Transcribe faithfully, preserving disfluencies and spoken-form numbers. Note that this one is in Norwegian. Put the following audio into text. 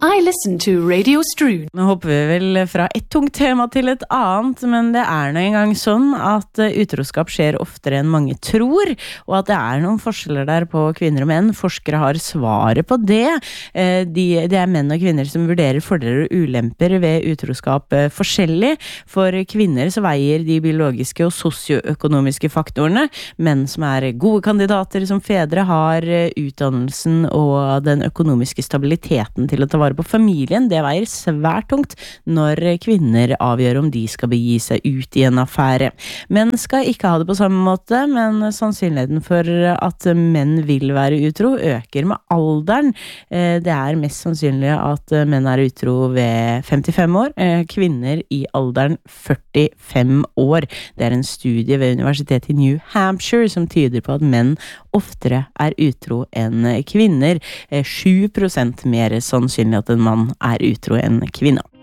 I listen to Radio Strood. Nå hopper vi vel fra et tungt tema til et annet, men det er nå engang sånn at utroskap skjer oftere enn mange tror, og at det er noen forskjeller der på kvinner og menn. Forskere har svaret på det. De, det er menn og kvinner som vurderer fordeler og ulemper ved utroskap forskjellig. For kvinner så veier de biologiske og sosioøkonomiske faktorene. Menn som er gode kandidater som fedre har utdannelsen og den økonomiske stabiliteten til å ta vare på familien, det veier svært tungt når kvinner avgjør om de skal begi seg ut i en affære. Menn skal ikke ha det på samme måte, men sannsynligheten for at menn vil være utro øker med alderen. Det er mest sannsynlig at menn er utro ved femtifem år, kvinner i alderen førtifem år. Det er en studie ved Universitetet i New Hampshire som tyder på at menn oftere er utro enn kvinner. sju prosent mer sannsynlig at en mann er utro enn kvinne.